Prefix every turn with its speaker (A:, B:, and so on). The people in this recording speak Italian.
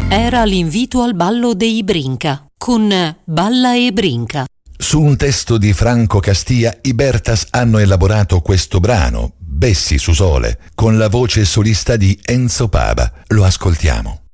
A: Era l'invito al ballo dei Brinca, con Balla e Brinca.
B: Su un testo di Franco Castia, i Bertas hanno elaborato questo brano, Bessi su Sole, con la voce solista di Enzo Pava. Lo ascoltiamo.